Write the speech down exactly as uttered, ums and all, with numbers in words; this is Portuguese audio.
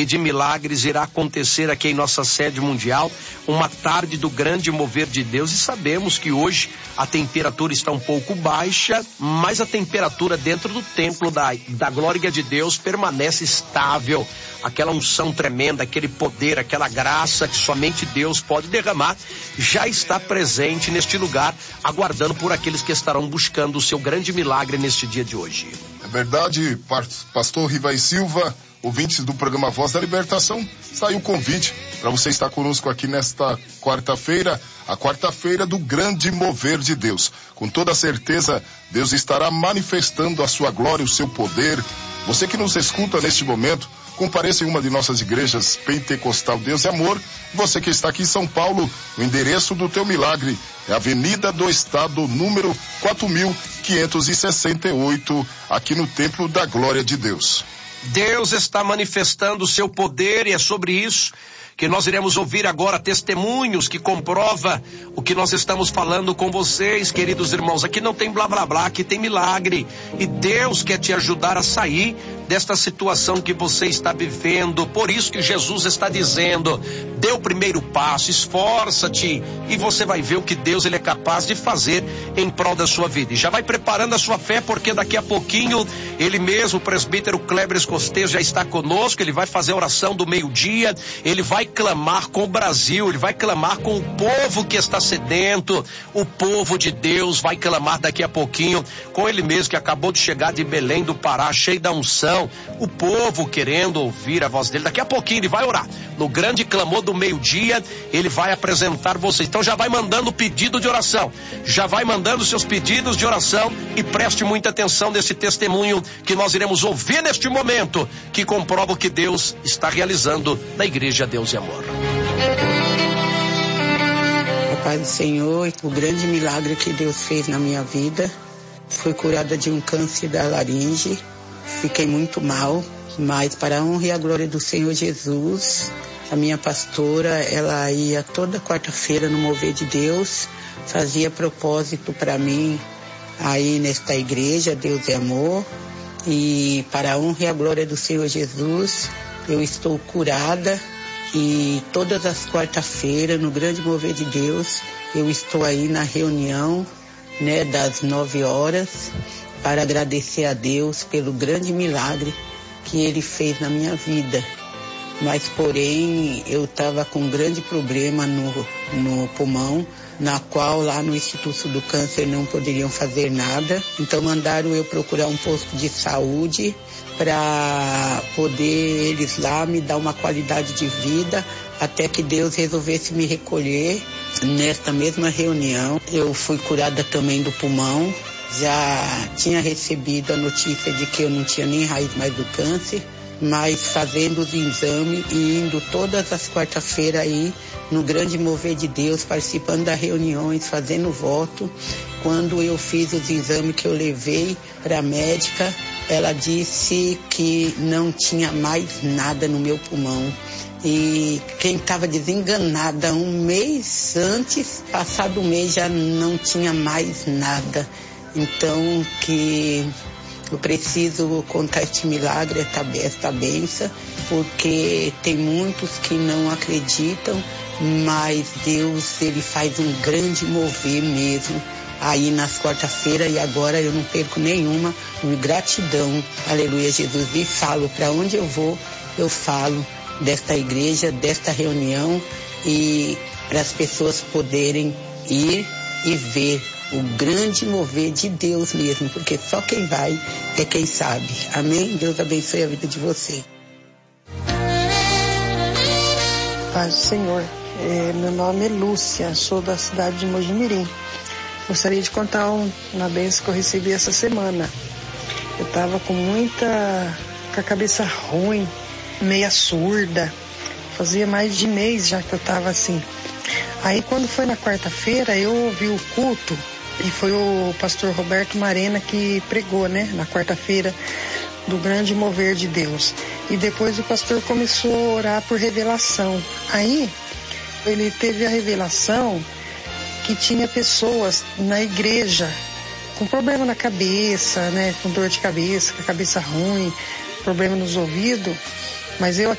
e de milagres irá acontecer aqui em nossa sede mundial, uma tarde do grande mover de Deus, e sabemos que hoje a temperatura está um pouco baixa, mas a temperatura dentro do templo da, da glória de Deus permanece estável. Aquela unção tremenda, aquele poder, aquela graça que somente Deus pode derramar, já está presente neste lugar, aguardando por aqueles que estarão buscando o seu grande milagre neste dia de hoje. É verdade, pastor Rivai Silva, ouvintes do programa Voz da Libertação, saiu o convite para você estar conosco aqui nesta quarta-feira, a quarta-feira do grande mover de Deus. Com toda certeza, Deus estará manifestando a sua glória, o seu poder. Você que nos escuta neste momento, compareça em uma de nossas igrejas Pentecostal Deus e Amor. Você que está aqui em São Paulo, o endereço do teu milagre é Avenida do Estado, número quatro mil quinhentos e sessenta e oito, aqui no Templo da Glória de Deus. Deus está manifestando o seu poder, e é sobre isso que nós iremos ouvir agora testemunhos que comprova o que nós estamos falando com vocês, queridos irmãos. Aqui não tem blá blá blá, aqui tem milagre, e Deus quer te ajudar a sair desta situação que você está vivendo. Por isso que Jesus está dizendo: dê o primeiro passo, esforça-te, e você vai ver o que Deus ele é capaz de fazer em prol da sua vida. E já vai preparando a sua fé, porque daqui a pouquinho ele mesmo, o presbítero Kleber Escosteiro, já está conosco. Ele vai fazer a oração do meio-dia, ele vai clamar com o Brasil, ele vai clamar com o povo que está sedento. O povo de Deus vai clamar daqui a pouquinho com ele mesmo, que acabou de chegar de Belém do Pará, cheio da unção, o povo querendo ouvir a voz dele. Daqui a pouquinho ele vai orar, no grande clamor do meio-dia, ele vai apresentar vocês. Então já vai mandando o pedido de oração, já vai mandando seus pedidos de oração, e preste muita atenção nesse testemunho que nós iremos ouvir neste momento, que comprova o que Deus está realizando na Igreja Deus e Amor. A paz do Senhor, o grande milagre que Deus fez na minha vida. Fui curada de um câncer da laringe, fiquei muito mal, mas para a honra e a glória do Senhor Jesus, a minha pastora, ela ia toda quarta-feira no mover de Deus, fazia propósito para mim aí nesta igreja Deus e Amor, e para a honra e a glória do Senhor Jesus, eu estou curada. E todas as quarta-feiras, no grande mover de Deus, eu estou aí na reunião, né, das nove horas, para agradecer a Deus pelo grande milagre que Ele fez na minha vida. Mas, porém, eu estava com um grande problema no, no pulmão, na qual lá no Instituto do Câncer não poderiam fazer nada. Então mandaram eu procurar um posto de saúde para poder eles lá me dar uma qualidade de vida, até que Deus resolvesse me recolher. Nesta mesma reunião, eu fui curada também do pulmão. Já tinha recebido a notícia de que eu não tinha nem raiz mais do câncer, mas fazendo os exames e indo todas as quarta-feiras aí no grande mover de Deus, participando das reuniões, fazendo voto. Quando eu fiz os exames que eu levei para a médica, ela disse que não tinha mais nada no meu pulmão. E quem estava desenganada um mês antes, passado um mês já não tinha mais nada. Então que eu preciso contar este milagre, esta bênção, porque tem muitos que não acreditam, mas Deus, Ele faz um grande mover mesmo aí nas quarta-feiras, e agora eu não perco nenhuma, gratidão, aleluia Jesus, e falo, para onde eu vou, eu falo desta igreja, desta reunião, e para as pessoas poderem ir e ver o grande mover de Deus mesmo, porque só quem vai é quem sabe. Amém? Deus abençoe a vida de você. Paz do Senhor. É, meu nome é Lúcia, sou da cidade de Mojimirim. Gostaria de contar um, uma bênção que eu recebi essa semana. Eu estava com muita, com a cabeça ruim, meia surda. Fazia mais de mês já que eu estava assim. Aí quando foi na quarta-feira, eu ouvi o culto, e foi o pastor Roberto Marena que pregou, né, na quarta-feira, do grande mover de Deus. E depois o pastor começou a orar por revelação. Aí ele teve a revelação que tinha pessoas na igreja com problema na cabeça, né, com dor de cabeça, com a cabeça ruim, problema nos ouvidos. Mas eu